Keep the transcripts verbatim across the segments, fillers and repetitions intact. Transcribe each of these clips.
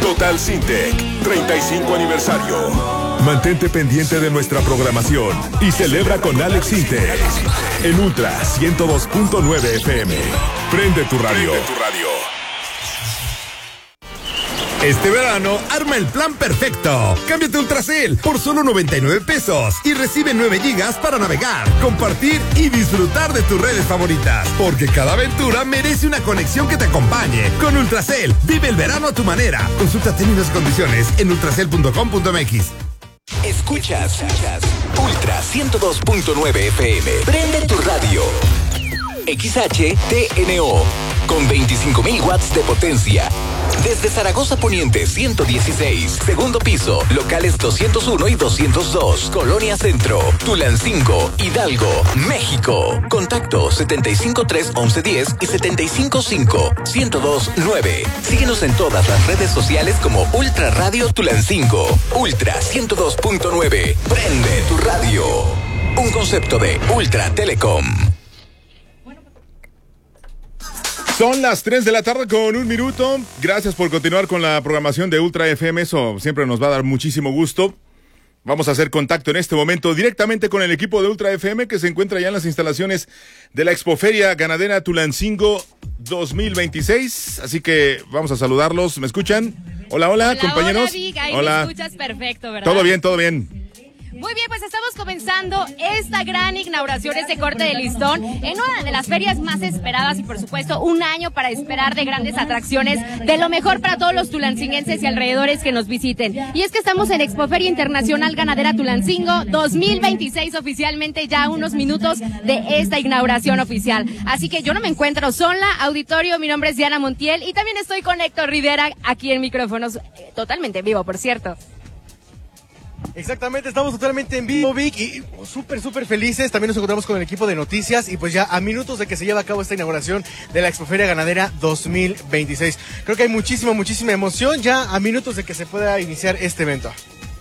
Total Sintec, treinta y cinco aniversario. Mantente pendiente de nuestra programación y celebra con Alex Sintec en Ultra ciento dos punto nueve F M. Prende tu radio. Prende tu radio. Este verano, arma el plan perfecto. Cámbiate a Ultracel por solo noventa y nueve pesos y recibe nueve gigas para navegar, compartir y disfrutar de tus redes favoritas. Porque cada aventura merece una conexión que te acompañe. Con Ultracel, vive el verano a tu manera. Consulta términos y condiciones en ultracel punto com punto m x. Escuchas, escuchas Ultra ciento dos punto nueve F M. Prende tu radio. X H T N O con veinticinco mil watts de potencia. Desde Zaragoza Poniente ciento dieciséis, segundo piso, locales doscientos uno y doscientos dos, Colonia Centro, Tulancingo, Hidalgo, México. Contacto setenta y cinco tres once diez y setenta y cinco cinco ciento dos nueve. Síguenos en todas las redes sociales como Ultra Radio Tulancingo. Ultra ciento dos punto nueve. Prende tu radio. Un concepto de Ultra Telecom. Son las tres de la tarde con un minuto. Gracias por continuar con la programación de Ultra F M. Eso siempre nos va a dar muchísimo gusto. Vamos a hacer contacto en este momento directamente con el equipo de Ultra F M que se encuentra ya en las instalaciones de la Expoferia Ganadera Tulancingo dos mil veintiséis. Así que vamos a saludarlos. ¿Me escuchan? Hola, hola, hola compañeros. Hola, Vic. Ahí hola. Me escuchas perfecto, ¿verdad? Todo bien, todo bien. Muy bien, pues estamos comenzando esta gran inauguración, este corte de listón, en una de las ferias más esperadas y por supuesto un año para esperar de grandes atracciones, de lo mejor para todos los tulancinguenses y alrededores que nos visiten. Y es que estamos en Expoferia Internacional Ganadera Tulancingo dos mil veintiséis, oficialmente ya unos minutos de esta inauguración oficial. Así que yo no me encuentro sola, auditorio, mi nombre es Diana Montiel y también estoy con Héctor Rivera aquí en micrófonos, eh, totalmente en vivo, por cierto. Exactamente, estamos totalmente en vivo, Vic, y súper, súper felices. También nos encontramos con el equipo de noticias y pues ya a minutos de que se lleve a cabo esta inauguración de la Expoferia Ganadera dos mil veintiséis. Creo que hay muchísima, muchísima emoción ya a minutos de que se pueda iniciar este evento.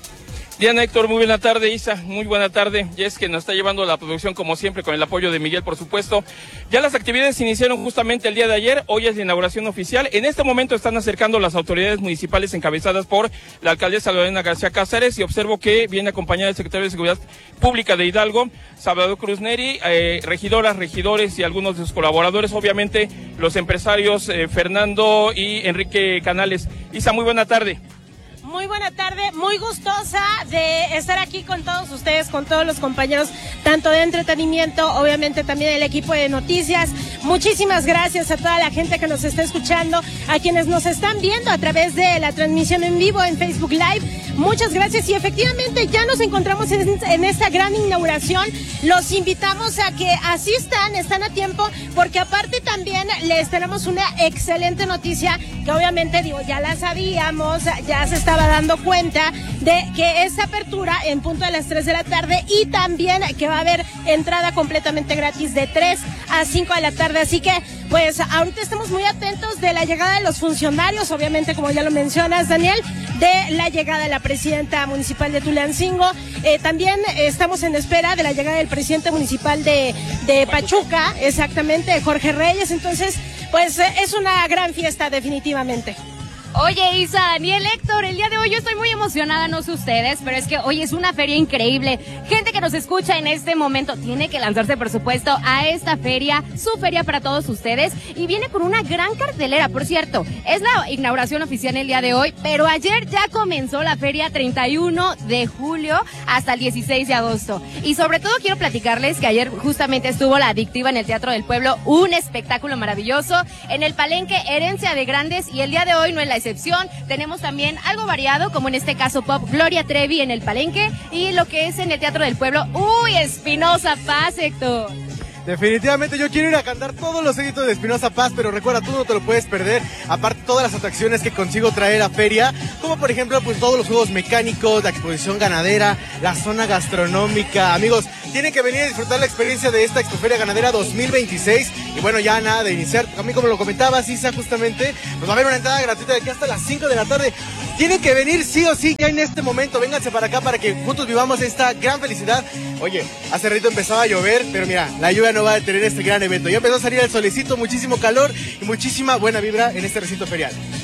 Diana, Héctor, muy buena tarde. Isa, muy buena tarde. Y es que nos está llevando la producción como siempre con el apoyo de Miguel, por supuesto. Ya las actividades iniciaron justamente el día de ayer. Hoy es la inauguración oficial. En este momento están acercando las autoridades municipales encabezadas por la alcaldesa Lorena García Cáceres y observo que viene acompañada el secretario de Seguridad Pública de Hidalgo, Salvador Cruz Neri, eh, regidoras, regidores y algunos de sus colaboradores, obviamente los empresarios eh, Fernando y Enrique Canales. Isa, muy buena tarde. Muy buena tarde, muy gustosa de estar aquí con todos ustedes, con todos los compañeros, tanto de entretenimiento, obviamente también el equipo de noticias. Muchísimas gracias a toda la gente que nos está escuchando, a quienes nos están viendo a través de la transmisión en vivo en Facebook Live. Muchas gracias y efectivamente ya nos encontramos en, en esta gran inauguración. Los invitamos a que asistan, están a tiempo, porque aparte también les tenemos una excelente noticia que obviamente digo, ya la sabíamos, ya se estaba dando cuenta de que esta apertura en punto de las tres de la tarde y también que va a haber entrada completamente gratis de tres a cinco de la tarde, así que pues ahorita estamos muy atentos de la llegada de los funcionarios, obviamente como ya lo mencionas, Daniel, de la llegada de la presidenta municipal de Tulancingo, eh, también estamos en espera de la llegada del presidente municipal de, de Pachuca, exactamente, Jorge Reyes, entonces pues es una gran fiesta definitivamente. Oye, Isa, Daniel, Héctor, el día de hoy yo estoy muy emocionada, no sé ustedes, pero es que hoy es una feria increíble. Gente que nos escucha en este momento tiene que lanzarse, por supuesto, a esta feria, su feria para todos ustedes, y viene con una gran cartelera, por cierto. Es la inauguración oficial el día de hoy, pero ayer ya comenzó la feria treinta y uno de julio hasta el dieciséis de agosto. Y sobre todo quiero platicarles que ayer justamente estuvo La Adictiva en el Teatro del Pueblo, un espectáculo maravilloso, en el Palenque Herencia de Grandes, y el día de hoy no es la excepción. Tenemos también algo variado, como en este caso pop, Gloria Trevi en el Palenque, y lo que es en el Teatro del Pueblo, uy, Espinoza Paz, Héctor. Definitivamente yo quiero ir a cantar todos los éxitos de Espinoza Paz, pero recuerda, tú no te lo puedes perder, aparte todas las atracciones que consigo traer a feria, como por ejemplo pues todos los juegos mecánicos, la exposición ganadera, la zona gastronómica. Amigos, tienen que venir a disfrutar la experiencia de esta Expoferia Ganadera dos mil veintiséis, y bueno, ya nada de iniciar, a mí como lo comentaba Isa justamente, pues va a haber una entrada gratuita de aquí hasta las cinco de la tarde. Tienen que venir sí o sí ya en este momento, vénganse para acá para que juntos vivamos esta gran felicidad. Oye, hace rato empezaba a llover, pero mira, la lluvia no va a detener este gran evento. Ya empezó a salir el solecito, muchísimo calor y muchísima buena vibra en este recinto ferial.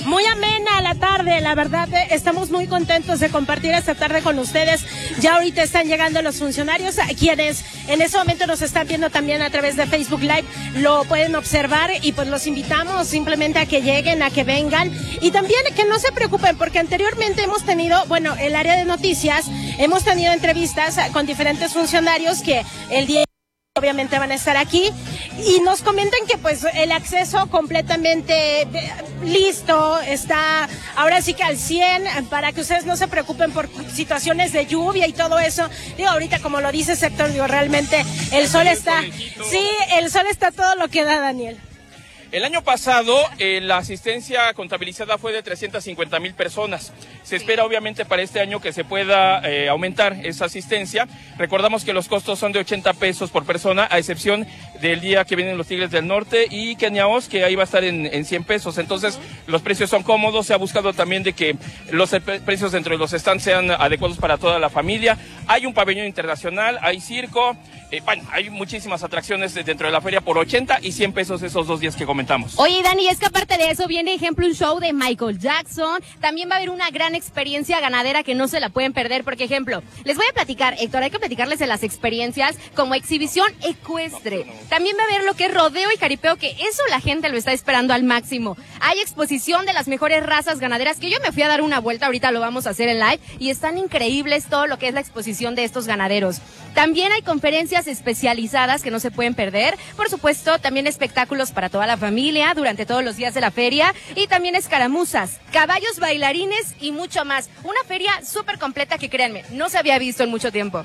Muy amena la tarde, la verdad, eh, estamos muy contentos de compartir esta tarde con ustedes. Ya ahorita están llegando los funcionarios, quienes en ese momento nos están viendo también a través de Facebook Live, lo pueden observar y pues los invitamos simplemente a que lleguen, a que vengan y también que no se preocupen porque anteriormente hemos tenido, bueno, el área de noticias, hemos tenido entrevistas con diferentes funcionarios que el día obviamente van a estar aquí y nos comentan que pues el acceso completamente listo, está ahora sí que al cien para que ustedes no se preocupen por situaciones de lluvia y todo eso. Digo, ahorita como lo dice Héctor, digo, realmente el sol está, sí, el sol está todo lo que da, Daniel. El año pasado eh, la asistencia contabilizada fue de trescientas cincuenta mil personas. Se espera obviamente para este año que se pueda eh, aumentar esa asistencia. Recordamos que los costos son de ochenta pesos por persona, a excepción del día que vienen los Tigres del Norte y Keniaos, que ahí va a estar en, en cien pesos. Entonces los precios son cómodos. Se ha buscado también de que los precios dentro de los stands sean adecuados para toda la familia. Hay un pabellón internacional, hay circo, eh, bueno, hay muchísimas atracciones dentro de la feria por ochenta y cien pesos esos dos días que comentamos. Oye, Dani, es que aparte de eso viene, ejemplo, un show de Michael Jackson. También va a haber una gran experiencia ganadera que no se la pueden perder. Porque, ejemplo, les voy a platicar, Héctor, hay que platicarles de las experiencias como exhibición ecuestre. También va a haber lo que es rodeo y jaripeo, que eso la gente lo está esperando al máximo. Hay exposición de las mejores razas ganaderas, que yo me fui a dar una vuelta, ahorita lo vamos a hacer en live, y están increíbles todo lo que es la exposición de estos ganaderos. También hay conferencias especializadas que no se pueden perder. Por supuesto, también espectáculos para toda la familia durante todos los días de la feria y también escaramuzas, caballos bailarines y mucho más. Una feria súper completa que créanme, no se había visto en mucho tiempo.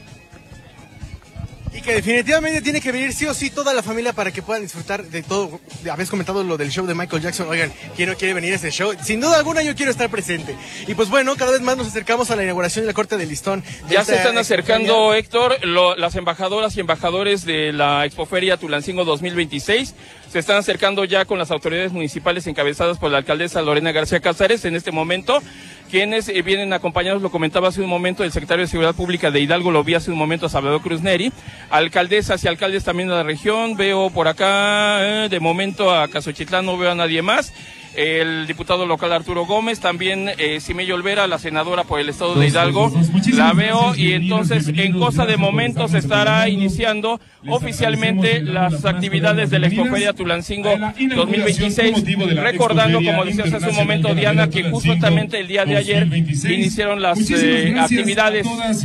Y que definitivamente tiene que venir sí o sí toda la familia para que puedan disfrutar de todo. Habéis comentado lo del show de Michael Jackson. Oigan, ¿quién no quiere venir a ese show? Sin duda alguna yo quiero estar presente. Y pues bueno, cada vez más nos acercamos a la inauguración de la Corte del Listón. De ya se están acercando, Héctor, lo, las embajadoras y embajadores de la Expoferia Tulancingo dos mil veintiséis. Se están acercando ya con las autoridades municipales encabezadas por la alcaldesa Lorena García Cázares en este momento, quienes eh, vienen acompañados, lo comentaba hace un momento, el secretario de Seguridad Pública de Hidalgo, lo vi hace un momento, Salvador Cruz Neri, alcaldesas y alcaldes también de la región, veo por acá, eh, de momento a Casochitlán no veo a nadie más. El diputado local Arturo Gómez, también eh, Cimello Olvera, la senadora por el estado de Hidalgo, la veo y entonces en cosa de momentos se estará iniciando oficialmente las actividades de la Expoferia Tulancingo dos mil veintiséis, recordando, como decías hace un momento, Diana, que justamente el día de ayer iniciaron las eh, actividades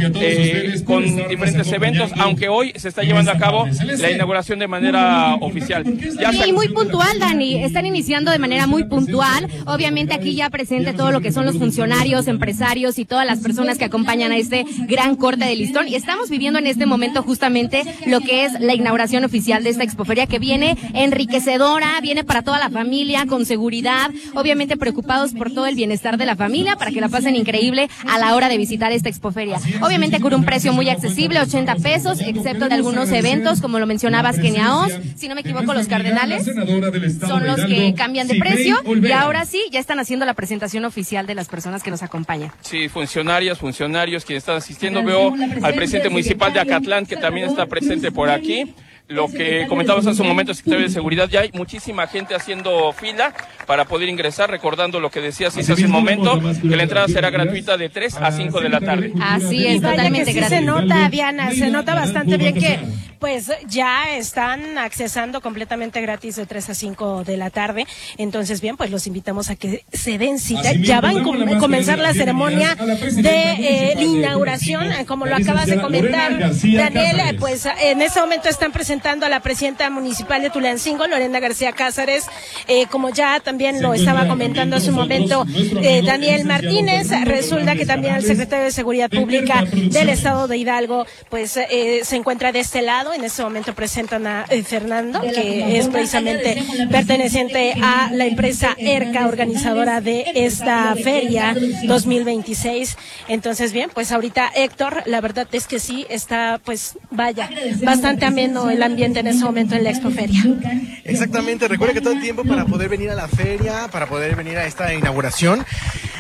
eh, con diferentes eventos, aunque hoy se está llevando a cabo la inauguración de manera oficial. Ya sí, muy puntual, Dani, están iniciando de manera muy puntual. puntual, obviamente aquí ya presente todo lo que son los funcionarios, empresarios y todas las personas que acompañan a este gran corte de listón y estamos viviendo en este momento justamente lo que es la inauguración oficial de esta expoferia que viene enriquecedora, viene para toda la familia, con seguridad, obviamente preocupados por todo el bienestar de la familia para que la pasen increíble a la hora de visitar esta expoferia. Obviamente con un precio muy accesible, ochenta pesos, excepto de algunos eventos, como lo mencionabas, Keniaos, si no me equivoco, los Cardenales son los que cambian de precio. Y ahora sí, ya están haciendo la presentación oficial de las personas que nos acompañan. Sí, funcionarias, funcionarios quienes están asistiendo. Veo al presidente municipal de Acatlán, que también está presente por aquí. Lo que comentábamos hace un momento, secretario de Seguridad, ya hay muchísima gente haciendo fila para poder ingresar, recordando lo que decías hace un momento, que la entrada será gratuita de tres a cinco de la tarde. Así es, totalmente sí gratis. Se nota, Diana, se nota bastante bien que pues ya están accesando completamente gratis de tres a cinco de la tarde. Entonces, bien, pues los invitamos a que se den cita. Ya va a comenzar la ceremonia de eh, la inauguración, como lo acabas de comentar, Daniel, pues en este momento están presentando a la presidenta municipal de Tulancingo, Lorena García Cázares, eh, como ya también lo estaba comentando hace un momento eh, Daniel Martínez. Resulta que también el secretario de Seguridad Pública del estado de Hidalgo pues eh, se encuentra de este lado. En este momento presentan a eh, Fernando, que es precisamente perteneciente a la empresa ERCA, organizadora de esta feria dos mil veintiséis. Entonces, bien, pues ahorita Héctor, la verdad es que sí está, pues vaya, bastante ameno el ambiente en ese momento en la Expoferia. Exactamente, recuerda que todo el tiempo para poder venir a la feria, para poder venir a esta inauguración,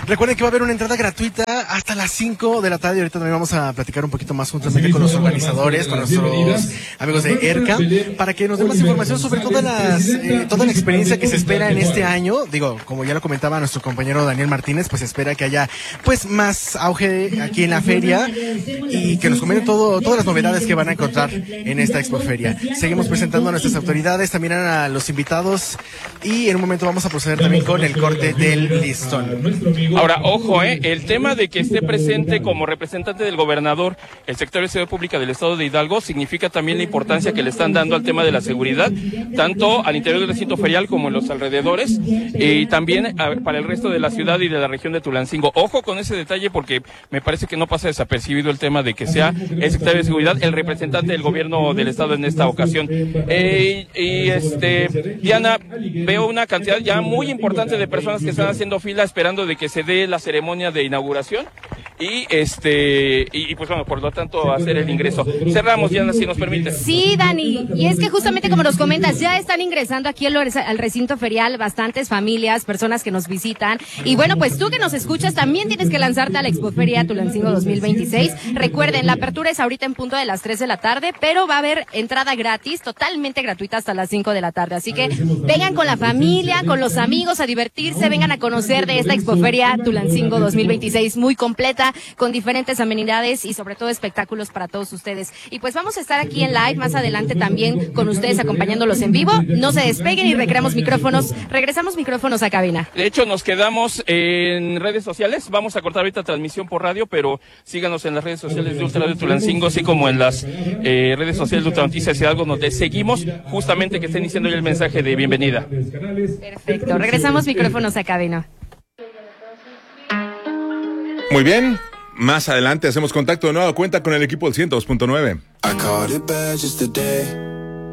Recuerden que va a haber una entrada gratuita hasta las cinco de la tarde. Ahorita también vamos a platicar un poquito más juntamente con los organizadores, con nuestros amigos de ERCA, para que nos den más información sobre todas las, eh, toda la experiencia que se espera en este año. Digo, como ya lo comentaba nuestro compañero Daniel Martínez, pues espera que haya pues más auge aquí en la feria y que nos comenten todo, todas las novedades que van a encontrar en esta expoferia. Seguimos presentando a nuestras autoridades, también a los invitados, y en un momento vamos a proceder también con el corte del listón. Ahora, ojo, eh, el tema de que esté presente como representante del gobernador el secretario de Seguridad Pública del Estado de Hidalgo significa también la importancia que le están dando al tema de la seguridad, tanto al interior del recinto ferial como en los alrededores, y también a, para el resto de la ciudad y de la región de Tulancingo. Ojo con ese detalle porque me parece que no pasa desapercibido el tema de que sea el secretario de Seguridad el representante del gobierno del Estado en esta ocasión. Eh, y este, Diana, veo una cantidad ya muy importante de personas que están haciendo fila esperando de que se dé la ceremonia de inauguración y este y, y pues bueno, por lo tanto hacer el ingreso. Cerramos, Diana, si nos permite. Sí, Dani, y es que justamente como nos comentas, ya están ingresando aquí al, al recinto ferial bastantes familias, personas que nos visitan, y bueno, pues tú que nos escuchas también tienes que lanzarte a la Expoferia Tulancingo dos mil veintiséis. Recuerden, la apertura es ahorita en punto de las tres de la tarde, pero va a haber entrada gratis, totalmente gratuita hasta las cinco de la tarde, así que vengan con la familia, con los amigos a divertirse, vengan a conocer de esta Expoferia Tulancingo dos mil veintiséis muy completa, con diferentes amenidades y sobre todo espectáculos para todos ustedes. Y pues vamos a estar aquí en live más adelante también con ustedes acompañándolos en vivo. No se despeguen y recreamos micrófonos, regresamos micrófonos a cabina. De hecho, nos quedamos en redes sociales, vamos a cortar ahorita transmisión por radio, pero síganos en las redes sociales de Ultra Radio Tulancingo, así como en las eh, redes sociales de Ultra Noticias y algo donde seguimos justamente que estén diciendo ya el mensaje de bienvenida. Perfecto, regresamos micrófonos a cabina. Muy bien, más adelante hacemos contacto de nueva cuenta con el equipo del ciento dos punto nueve. I caught it bad just today.